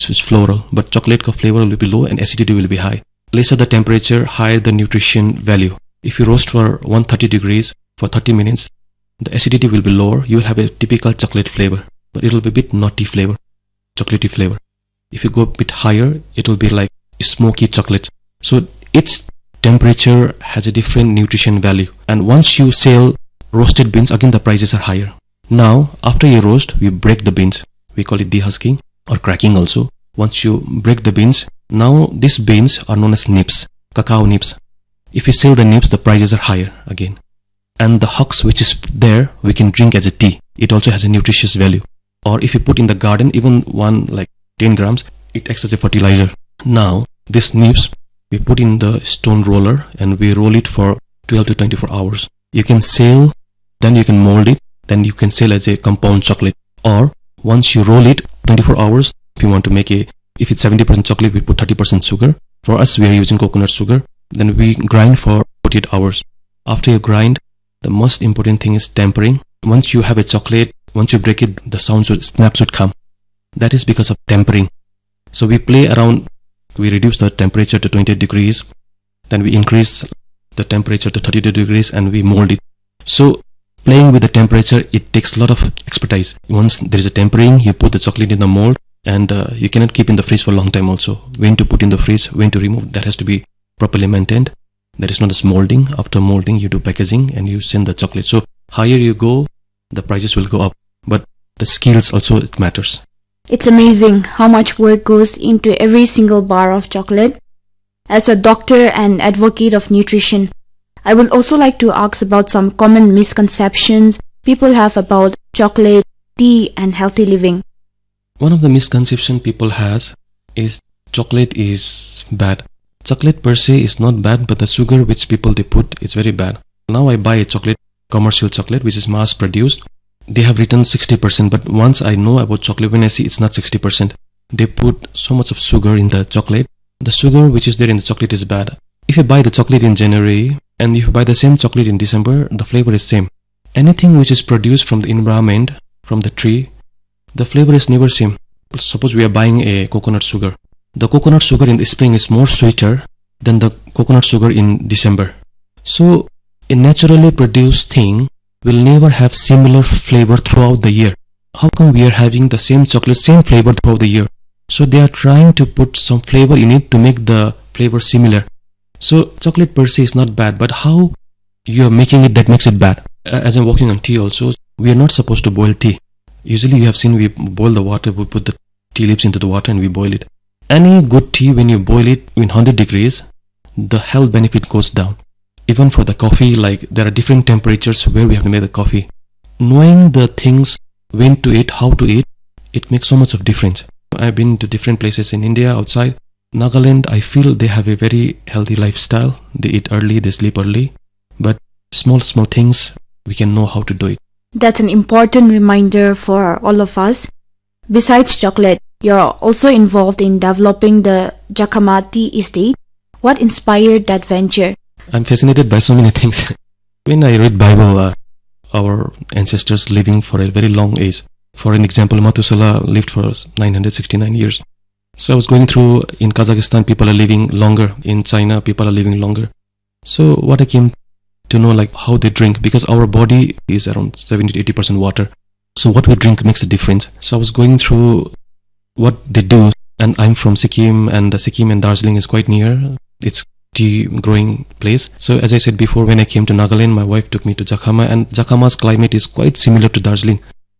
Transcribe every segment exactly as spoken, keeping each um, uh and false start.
so it's floral, but chocolate ka flavor will be low and acidity will be high. Lesser the temperature, higher the nutrition value. If you roast for one hundred thirty degrees for thirty minutes, the acidity will be lower. You will have a typical chocolate flavor, but it will be a bit nutty flavor, chocolatey flavor. If you go a bit higher, it will be like smoky chocolate. So its temperature has a different nutrition value. And once you sell roasted beans, again the prices are higher. Now, after you roast, we break the beans. We call it dehusking or cracking also. Once you break the beans, now these beans are known as nibs, cacao nibs. If you sell the nibs, the prices are higher again. And the husk which is there, we can drink as a tea. It also has a nutritious value. Or if you put in the garden, even one like ten grams, it acts as a fertilizer. Now, these nibs, we put in the stone roller and we roll it for twelve to twenty-four hours. You can sell, then you can mold it, then you can sell as a compound chocolate. Or once you roll it, twenty-four hours, if you want to make a, if it's seventy percent chocolate, we put thirty percent sugar. For us, we are using coconut sugar. Then we grind for forty-eight hours. After you grind, the most important thing is tempering. Once you have a chocolate, once you break it, the sounds would, snaps would come. That is because of tempering. So we play around, we reduce the temperature to twenty-eight degrees. Then we increase the temperature to thirty-two degrees and we mold it. So playing with the temperature, it takes a lot of expertise. Once there is a tempering, you put the chocolate in the mold and uh, you cannot keep in the fridge for a long time also. When to put in the fridge, when to remove, that has to be properly maintained. That is not as molding. After molding, you do packaging and you send the chocolate. So higher you go, the prices will go up. But the skills also, it matters. It's amazing how much work goes into every single bar of chocolate. As a doctor and advocate of nutrition, I would also like to ask about some common misconceptions people have about chocolate, tea and healthy living. One of the misconceptions people has is chocolate is bad. Chocolate per se is not bad, but the sugar which people they put is very bad. Now I buy a chocolate, commercial chocolate, which is mass produced. They have written sixty percent, but once I know about chocolate, when I see it's not sixty percent, they put so much of sugar in the chocolate. The sugar which is there in the chocolate is bad. If you buy the chocolate in January and if you buy the same chocolate in December, the flavor is same. Anything which is produced from the environment, from the tree, the flavor is never same. Suppose we are buying a coconut sugar. The coconut sugar in the spring is more sweeter than the coconut sugar in December. So a naturally produced thing will never have similar flavor throughout the year. How come we are having the same chocolate, same flavor throughout the year? So they are trying to put some flavor in it to make the flavor similar. So chocolate per se is not bad, but how you are making it that makes it bad. As I'm working on tea also, we are not supposed to boil tea. Usually you have seen we boil the water, we put the tea leaves into the water and we boil it. Any good tea, when you boil it in one hundred degrees, the health benefit goes down. Even for the coffee, like there are different temperatures where we have to make the coffee. Knowing the things, when to eat, how to eat, it makes so much of difference. I've been to different places in India, outside. Nagaland, I feel they have a very healthy lifestyle. They eat early, they sleep early. But small, small things, we can know how to do it. That's an important reminder for all of us. Besides chocolate, you're also involved in developing the Jacama Tea Estate. What inspired that venture? I'm fascinated by so many things. When I read Bible, uh, our ancestors living for a very long age. For an example, Matusala lived for nine hundred sixty-nine years. So I was going through, in Kazakhstan, people are living longer. In China, people are living longer. So what I came to know, like how they drink, because our body is around seventy to eighty percent water. So what we drink makes a difference. So I was going through what they do, and I'm from Sikkim, and the Sikkim and Darjeeling is quite near. It's tea growing place. So as I said before, when I came to Nagaland, my wife took me to Jacama, and Jacama's climate is quite similar to Darjeeling.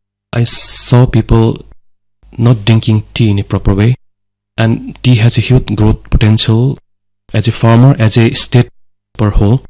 I saw people not drinking tea in a proper way, and tea has a huge growth potential as a farmer, as a state per whole.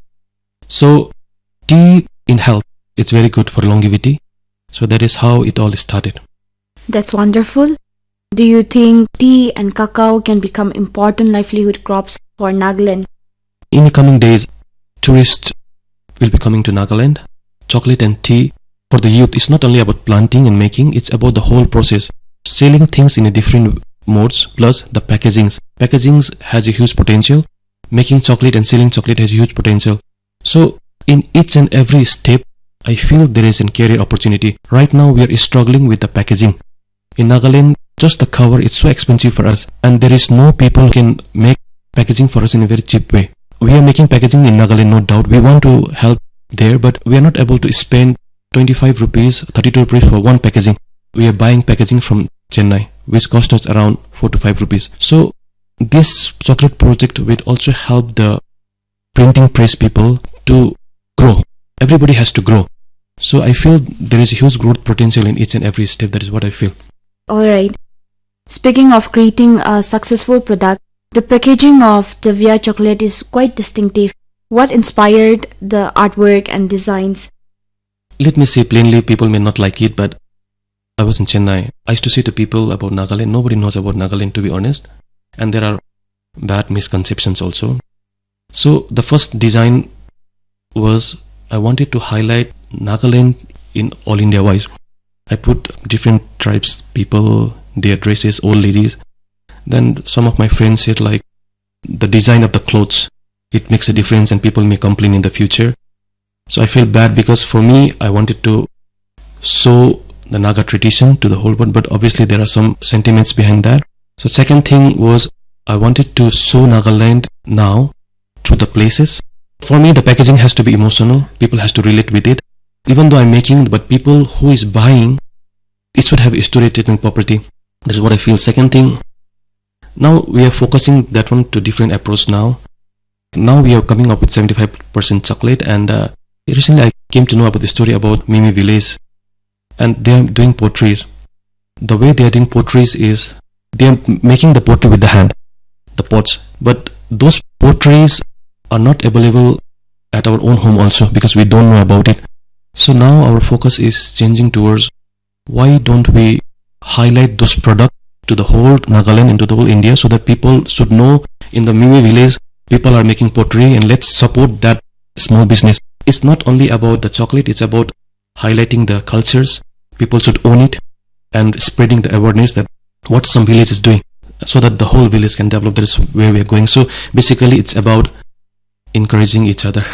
So tea in health, it's very good for longevity. So that is how it all started. That's wonderful. Do you think tea and cacao can become important livelihood crops for Nagaland? In the coming days, tourists will be coming to Nagaland. Chocolate and tea for the youth, it's not only about planting and making, it's about the whole process. Selling things in a different modes, plus the packagings. Packagings has a huge potential. Making chocolate and selling chocolate has a huge potential. So in each and every step, I feel there is a career opportunity. Right now we are struggling with the packaging. In Nagaland, just the cover is so expensive for us, and there is no people who can make packaging for us in a very cheap way. We are making packaging in Nagaland, no doubt. We want to help there, but we are not able to spend twenty-five rupees, thirty-two rupees for one packaging. We are buying packaging from Chennai, which cost us around four to five rupees. So this chocolate project will also help the printing press people to grow. Everybody has to grow. So I feel there is a huge growth potential in each and every step. That is what I feel. Alright. Speaking of creating a successful product, the packaging of Divya chocolate is quite distinctive. What inspired the artwork and designs? Let me say plainly, people may not like it, but I was in Chennai. I used to say to people about Nagaland, nobody knows about Nagaland, to be honest. And there are bad misconceptions also. So the first design was, I wanted to highlight Nagaland in all India wise. I put different tribes, people, their dresses, old ladies. Then some of my friends said like, the design of the clothes, it makes a difference and people may complain in the future. So I feel bad because for me, I wanted to show the Naga tradition to the whole world, but obviously there are some sentiments behind that. So second thing was, I wanted to show Nagaland now through the places. For me, the packaging has to be emotional. People has to relate with it. Even though I'm making, but people who is buying, it should have a storytelling property. That is what I feel. Second thing, now we are focusing that one to different approach now. Now we are coming up with seventy-five percent chocolate, and uh, recently I came to know about the story about Mimi village, and they are doing potteries. The way they are doing potteries is, they are making the pottery with the hand, the pots, but those potteries are not available at our own home also because we don't know about it. So now our focus is changing towards, why don't we highlight those products to the whole Nagaland and to the whole India, so that people should know in the Mimi village people are making pottery, and let's support that small business. It's not only about the chocolate, it's about highlighting the cultures. People should own it and spreading the awareness that what some village is doing, so that the whole village can develop. That is where we are going. So basically it's about encouraging each other.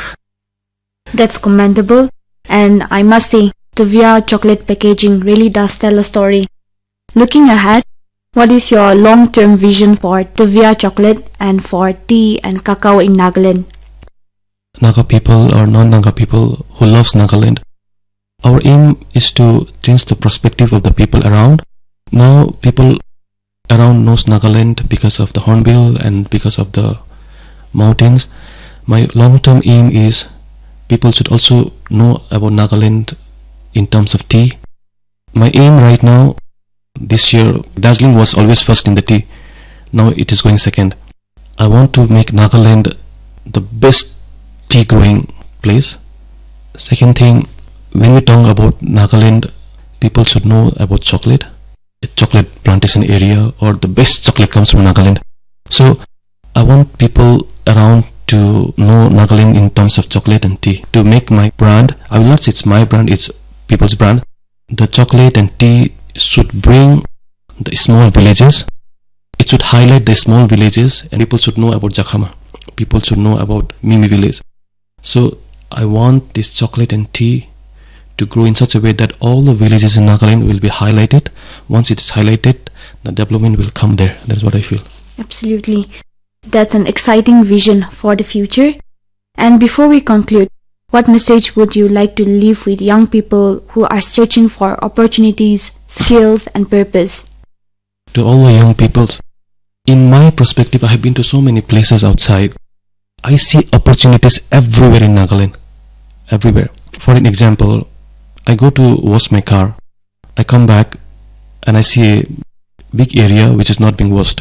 That's commendable, and I must say, Divya chocolate packaging really does tell a story. Looking ahead, what is your long-term vision for Divya chocolate and for tea and cacao in Nagaland? Naga people or non-Naga people who loves Nagaland, our aim is to change the perspective of the people around. Now people around knows Nagaland because of the hornbill and because of the mountains. My long-term aim is people should also know about Nagaland in terms of tea. My aim right now, this year, Darjeeling was always first in the tea. Now it is going second. I want to make Nagaland the best tea growing place. Second thing, when we talk about Nagaland, people should know about chocolate. A chocolate plantation area, or the best chocolate comes from Nagaland. So I want people around to know Nagaland in terms of chocolate and tea. To make my brand, I will not say it's my brand, it's people's brand. The chocolate and tea should bring the small villages. It should highlight the small villages, and people should know about Jakhama. People should know about Mimi village. So I want this chocolate and tea to grow in such a way that all the villages in Nagaland will be highlighted. Once it is highlighted, the development will come there. That is what I feel. Absolutely. That's an exciting vision for the future. And before we conclude, what message would you like to leave with young people who are searching for opportunities, skills, and purpose? To all the young people, in my perspective, I have been to so many places outside. I see opportunities everywhere in Nagaland. Everywhere. For an example, I go to wash my car. I come back and I see a big area which is not being washed.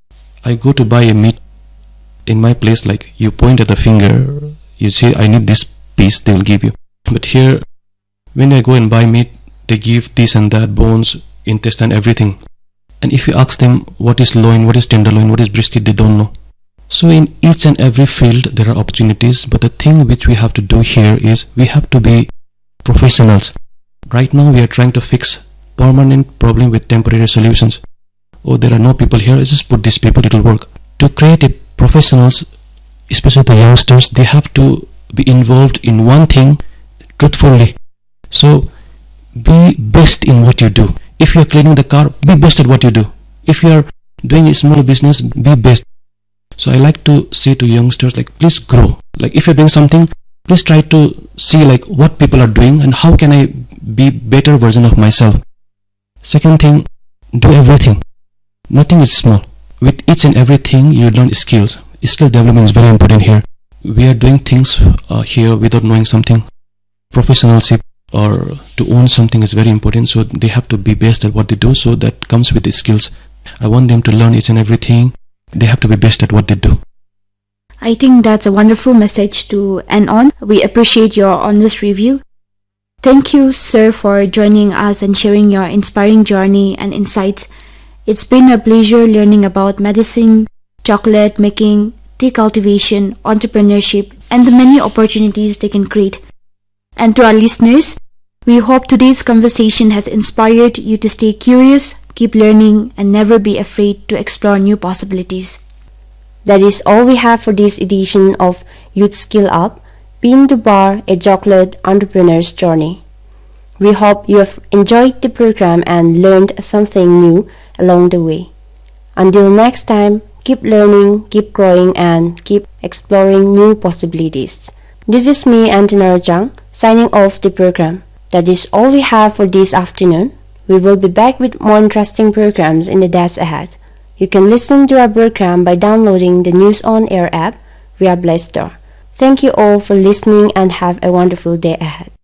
I go to buy a meat. In my place, like, you point at the finger, you say, I need this piece, they will give you. But here, when I go and buy meat, they give this and that, bones, intestine, everything. And if you ask them what is loin, what is tenderloin, what is brisket, they don't know. So in each and every field there are opportunities, but the thing which we have to do here is we have to be professionals. Right now we are trying to fix permanent problem with temporary solutions. Oh, there are no people here, just put these people, it will work. To create a professionals, especially the youngsters, they have to be involved in one thing truthfully. So be best in what you do. If you are cleaning the car, be best at what you do. If you are doing a small business, be best. So I like to say to youngsters, like, please grow. Like, if you're doing something, please try to see like what people are doing and how can I be better version of myself. Second thing, do everything. Nothing is small. With each and everything, you learn skills. Skill development is very important here. We are doing things uh, here without knowing something. Professionalship or to own something is very important. So they have to be best at what they do. So that comes with the skills. I want them to learn each and everything. They have to be best at what they do. I think that's a wonderful message to end on. We appreciate your honest review. Thank you, sir, for joining us and sharing your inspiring journey and insights. It's been a pleasure learning about medicine, chocolate making, tea cultivation, entrepreneurship, and the many opportunities they can create. And to our listeners, we hope today's conversation has inspired you to stay curious, keep learning, and never be afraid to explore new possibilities. That is all we have for this edition of Youth Skill Up, Bean to Bar, a Chocolate Entrepreneur's Journey. We hope you have enjoyed the program and learned something new along the way. Until next time, keep learning, keep growing, and keep exploring new possibilities. This is me, Antonara Jang, signing off the program. That is all we have for this afternoon. We will be back with more interesting programs in the days ahead. You can listen to our program by downloading the News on Air app via Play Store. Thank you all for listening and have a wonderful day ahead.